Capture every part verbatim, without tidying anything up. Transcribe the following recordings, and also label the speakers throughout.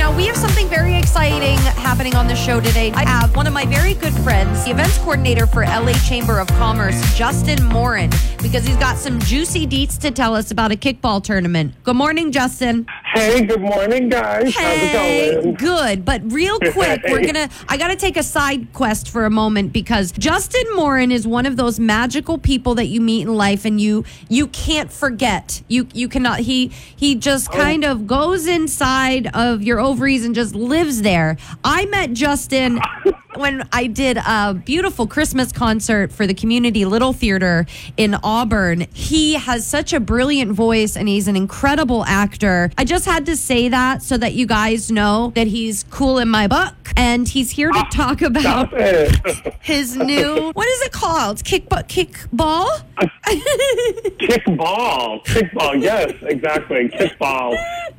Speaker 1: Now, we have something very exciting happening on the show today. I have one of my very good friends, the events coordinator for L A Chamber of Commerce, Justin Morin, because he's got some juicy deets to tell us about a kickball tournament. Good morning, Justin.
Speaker 2: Hey, good morning, guys.
Speaker 1: Hey,
Speaker 2: how's it going?
Speaker 1: Good. But real quick, we're gonna. I gotta take a side quest for a moment because Justin Morin is one of those magical people that you meet in life, and you you can't forget. You you cannot. He he just kind of goes inside of your ovaries and just lives there. I met Justin when I did a beautiful Christmas concert for the Community Little Theater in Auburn. He has such a brilliant voice and he's an incredible actor. I just had to say that so that you guys know that he's cool in my book. And he's here to talk about his new, what is it called? Kick, kickball?
Speaker 2: Kickball. Kickball, yes, exactly. Kickball.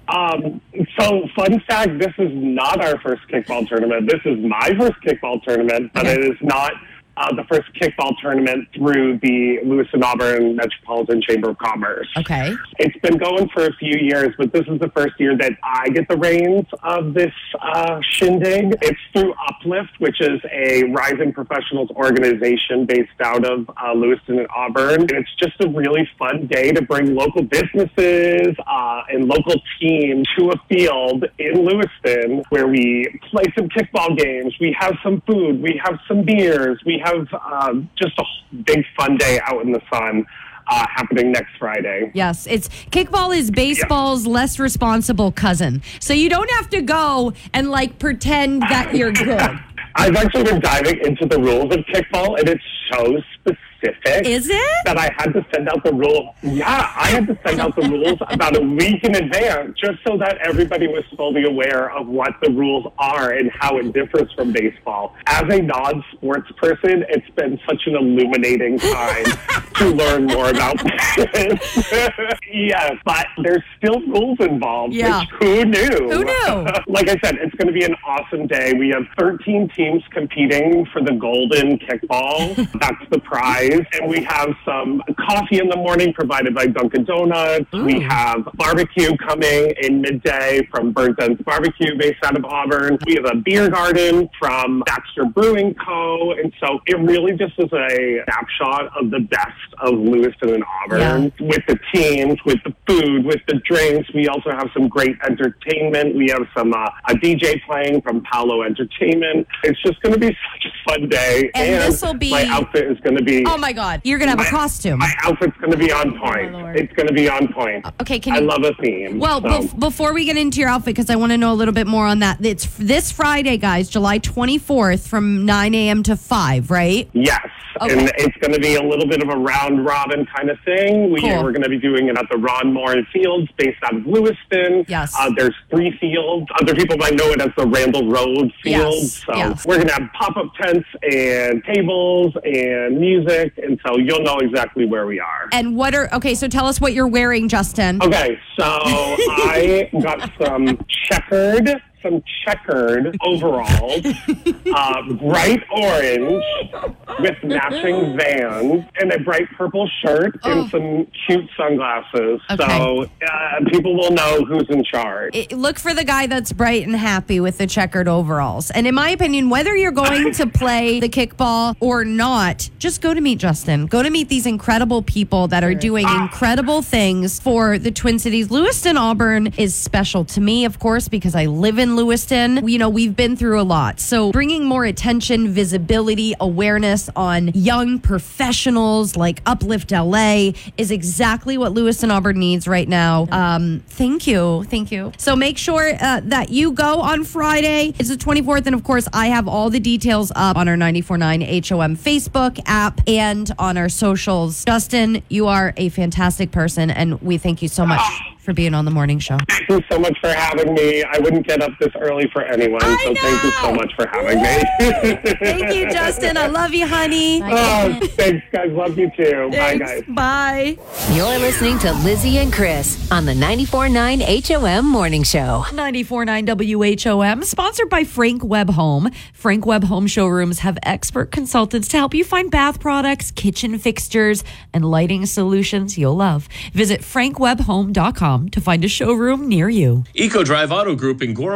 Speaker 2: Um, so, fun fact, this is not our first kickball tournament. This is my first kickball tournament, but
Speaker 1: okay.
Speaker 2: It is not uh, the first kickball tournament through the Lewiston Auburn Metropolitan Chamber of Commerce.
Speaker 1: Okay.
Speaker 2: It's been going for a few years, but this is the first year that I get the reins of this uh, shindig. It's through Uplift, which is a rising professionals organization based out of uh, Lewiston and Auburn. And it's just a really fun day to bring local businesses uh, and local teams to a field in Lewiston where we play some kickball games. We have some food. We have some beers. We have uh, just a big fun day out in the sun. Uh, happening next Friday.
Speaker 1: Yes, it's kickball is baseball's yeah. less responsible cousin. So you don't have to go and like pretend that you're good.
Speaker 2: I've actually been diving into the rules of kickball, and it's so specific.
Speaker 1: Is it?
Speaker 2: That I had to send out the rules. Yeah, I had to send out the rules about a week in advance just so that everybody was fully aware of what the rules are and how it differs from baseball. As a non-sports person, it's been such an illuminating time to learn more about this. Yes, but there's still rules involved,
Speaker 1: yeah.
Speaker 2: which who knew?
Speaker 1: Who knew?
Speaker 2: Like I said, it's going to be an awesome day. We have thirteen teams competing for the golden kickball. That's the prize. And we have some coffee in the morning provided by Dunkin' Donuts. Ooh. We have barbecue coming in midday from Burnt Ends Barbecue based out of Auburn. We have a beer garden from Baxter Brewing Co. And so it really just is a snapshot of the best of Lewiston and Auburn yeah. with the teams, with the food, with the drinks. We also have some great entertainment. We have some uh, a D J playing from Paolo Entertainment. It's just going to be such a fun day.
Speaker 1: And,
Speaker 2: and
Speaker 1: this will be...
Speaker 2: my outfit is going to be...
Speaker 1: Oh, my God. You're going to have
Speaker 2: my,
Speaker 1: a costume.
Speaker 2: My outfit's going to be on point.
Speaker 1: Oh,
Speaker 2: it's going to be on point.
Speaker 1: Okay, can
Speaker 2: I
Speaker 1: you...
Speaker 2: love a theme.
Speaker 1: Well,
Speaker 2: so.
Speaker 1: bef- before we get into your outfit, because I want to know a little bit more on that, it's this Friday, guys, July twenty-fourth from nine a.m. to five, right?
Speaker 2: Yes. Okay. And it's going to be a little bit of a round-robin kind of thing. We,
Speaker 1: cool.
Speaker 2: We're going to be doing it at the Ron Morin Fields based out of Lewiston.
Speaker 1: Yes.
Speaker 2: Uh, there's three fields. Other people might know it as the Randall Road Field.
Speaker 1: Yes.
Speaker 2: So
Speaker 1: yes.
Speaker 2: we're going to have pop-up tents and tables and music, and so you'll know exactly where we are.
Speaker 1: And what are... Okay, so tell us what you're wearing, Justin.
Speaker 2: Okay, so I got some checkered... some checkered overalls, uh, bright orange with matching Vans, and a bright purple shirt
Speaker 1: oh.
Speaker 2: and some cute sunglasses.
Speaker 1: Okay.
Speaker 2: So uh, people will know who's in charge.
Speaker 1: It, look for the guy that's bright and happy with the checkered overalls. And in my opinion, whether you're going to play the kickball or not, just go to meet Justin. Go to meet these incredible people that are doing ah. incredible things for the Twin Cities. Lewiston Auburn is special to me, of course, because I live in Lewiston. You know, we've been through a lot. So bringing more attention, visibility, awareness on young professionals like Uplift L A is exactly what Lewiston Auburn needs right now. Um, thank you. Thank you. So make sure uh, that you go on Friday. It's the twenty-fourth. And of course, I have all the details up on our ninety-four point nine H O M Facebook app and on our socials. Justin, you are a fantastic person, and we thank you so much for being on the morning show.
Speaker 2: Thank you so much for having me. I wouldn't get up this early for anyone,
Speaker 1: I
Speaker 2: so
Speaker 1: know.
Speaker 2: thank you so much for having me.
Speaker 1: Thank you, Justin. I love you, honey.
Speaker 2: Oh, thanks, guys. Love you too.
Speaker 1: Thanks.
Speaker 2: Bye, guys.
Speaker 1: Bye.
Speaker 3: You're listening to Lizzie and Chris on the ninety-four point nine H O M Morning Show.
Speaker 1: ninety-four point nine W H O M, sponsored by Frank Webb Home. Frank Webb Home showrooms have expert consultants to help you find bath products, kitchen fixtures, and lighting solutions you'll love. Visit frank webb home dot com to find a showroom near you.
Speaker 4: EcoDrive Auto Group in Gorham